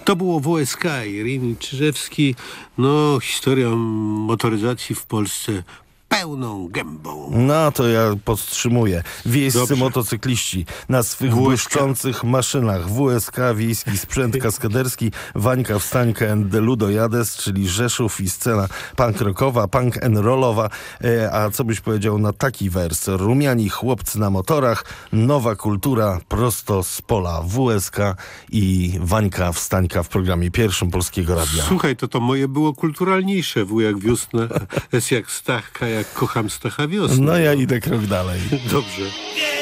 To było WSK i Rin Czyżewski. No, historia motoryzacji w Polsce pełną gębą. No to ja podtrzymuję. Wiejscy Dobrze. motocykliści na swych błyszczących maszynach. WSK, wiejski sprzęt kaskaderski, Wańka, Wstańka and the Ludo Jades, czyli Rzeszów i scena punk rockowa, punk and rollowa. A co byś powiedział na taki wers? Rumiani chłopcy na motorach, nowa kultura prosto z pola. WSK i Wańka, Wstańka w programie pierwszym Polskiego Radia. Słuchaj, to moje było kulturalniejsze. W jak wiosnę, S jak Stachka, jak kocham Stacha wiosnę. No ja idę krok dalej. Dobrze.